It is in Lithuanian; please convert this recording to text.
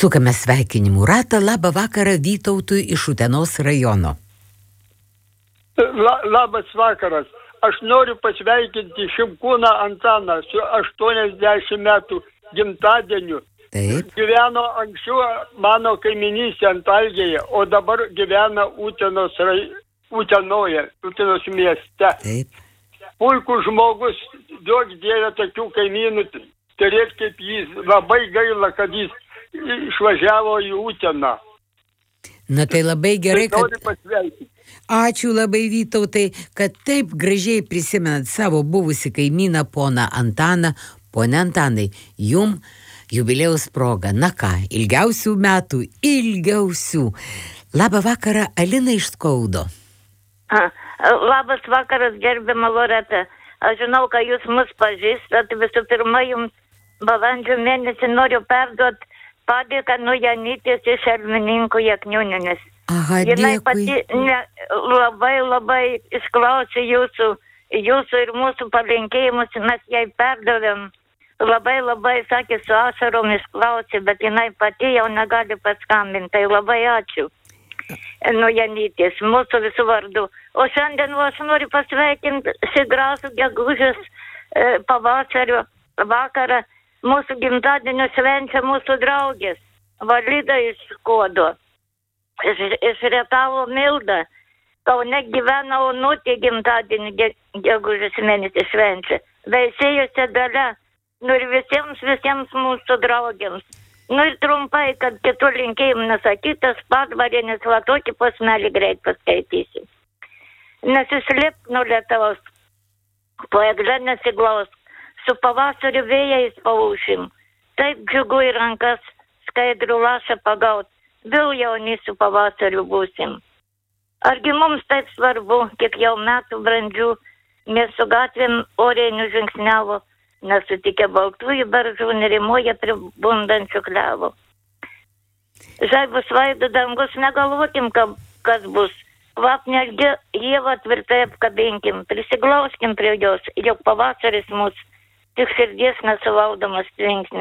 Sukame sveikinimų ratą. Labą vakarą Vytautui iš Utenos rajono. Labas vakaras. Aš noriu pasveikinti Šimkūną Antaną su 80 metų gimtadieniu. Taip. Gyveno anksčiau mano kaiminystė Antalgėje, o dabar gyvena Utenoje, Utenos mieste. Taip. Puikus žmogus, duok Dieve tokių kaimynų turėti kaip jis. Labai gaila, kad jis išvažiavo į Uteną. Na tai labai gerai, kad... Noriu pasveikinti. Ačiū labai Vytautai, kad taip gražiai prisimenat savo buvusį kaimyną poną Antaną. Pone Antanai, jum jubiliejaus proga. Na ką, ilgiausių metų, ilgiausių. Labą vakarą, Alina iš Skaudo. Labas vakaras, gerbiama Loreta. Aš žinau, kad jūs mus pažįstat. Visų pirma, jums balandžio mėnesį noriu perduoti padėką nuo Janytės iš Šelmininkų Jakniūninės. Aha, Jinai dėkui. pati labai išklausė jūsų ir mūsų palinkėjimus, mes jai perdavėm. Labai, sakė, su ašarom išklausė, bet jinai pati jau negali paskambinti. Tai labai ačiū. Nu, Janytės, mūsų visų vardu. O šiandien aš noriu pasveikinti šį gražų gegužės pavasario vakarą. Mūsų gimtadienio švenčia mūsų draugės. Valida iš Skuodo. Iš Rietavo Milda. Kaune gyvena Onutė gimtadienį gegužės mėnesį švenčia. Veisėjuose Dalia. Nu ir visiems mūsų draugiams. Nu ir trumpai, kad kitų linkėjimų nesakytas, Padvarienės va tokį posmelį greit paskaitysiu. Nesislėpk nuo lietaus, po egle nesiglaus, su pavasario vėjais paušim. Taip džiugu į rankas skaidrų lašą pagaut, vėl jauni su pavasariu būsim. Argi mums taip svarbu, kiek jau metų brandžių, miestų gatvėm oriai nužingsniavo, nesutikę baltųjų beržų, nerimuoja prie bundančių klevų. Žaibus veido dangus, negalvokim, kas bus. Kvapnelgi Ievą tvirtai apkabinkim, prisiglauskim prie jos, jog pavasaris mus tik širdies nesuvaldomas tvinksnis.